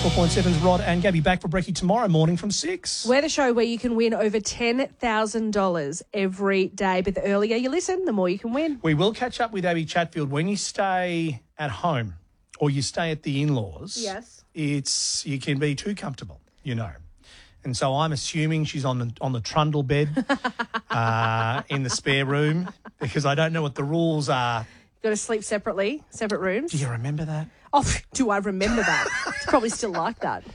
94.7's Rod and Gabby back for brekkie tomorrow morning from 6. We're the show where you can win over $10,000 every day. But the earlier you listen, the more you can win. We will catch up with Abby Chatfield. When you stay at home or you stay at the in-laws, you can be too comfortable, you know. And so I'm assuming she's on the trundle bed in the spare room because I don't know what the rules are. Got to sleep separately, separate rooms. Do you remember that? Oh, do I remember that? It's probably still like that.